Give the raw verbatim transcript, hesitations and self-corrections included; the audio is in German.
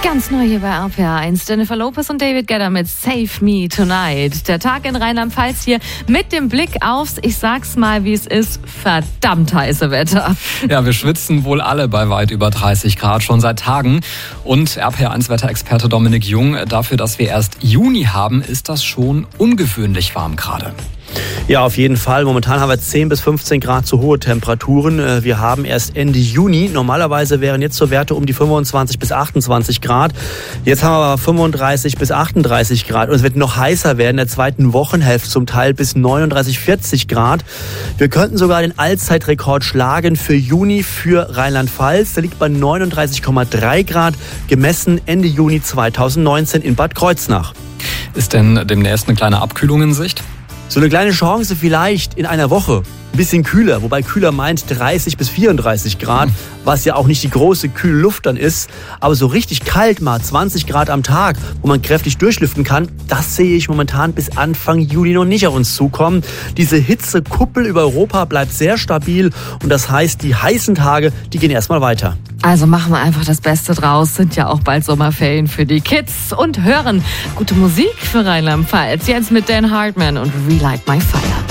Ganz neu hier bei R P R eins. Jennifer Lopez und David Guetta mit Save Me Tonight. Der Tag in Rheinland-Pfalz hier mit dem Blick aufs, ich sag's mal wie es ist, verdammt heiße Wetter. Ja, wir schwitzen wohl alle bei weit über dreißig Grad schon seit Tagen. Und R P R eins Wetterexperte Dominik Jung, dafür, dass wir erst Juni haben, ist das schon ungewöhnlich warm gerade. Ja, auf jeden Fall. Momentan haben wir zehn bis fünfzehn Grad zu hohe Temperaturen. Wir haben erst Ende Juni. Normalerweise wären jetzt so Werte um die fünfundzwanzig bis achtundzwanzig Grad. Jetzt haben wir aber fünfunddreißig bis achtunddreißig Grad. Und es wird noch heißer werden in der zweiten Wochenhälfte, zum Teil bis neununddreißig, vierzig Grad. Wir könnten sogar den Allzeitrekord schlagen für Juni für Rheinland-Pfalz. Der liegt bei neununddreißig Komma drei Grad, gemessen Ende Juni zweitausendneunzehn in Bad Kreuznach. Ist denn demnächst eine kleine Abkühlung in Sicht? So eine kleine Chance vielleicht in einer Woche. Ein bisschen kühler, wobei kühler meint dreißig bis vierunddreißig Grad, was ja auch nicht die große kühle Luft dann ist. Aber so richtig kalt mal, zwanzig Grad am Tag, wo man kräftig durchlüften kann, das sehe ich momentan bis Anfang Juli noch nicht auf uns zukommen. Diese Hitzekuppel über Europa bleibt sehr stabil und das heißt, die heißen Tage, die gehen erstmal weiter. Also machen wir einfach das Beste draus, sind ja auch bald Sommerferien für die Kids und hören gute Musik für Rheinland-Pfalz. Jetzt mit Dan Hartman und Relight My Fire.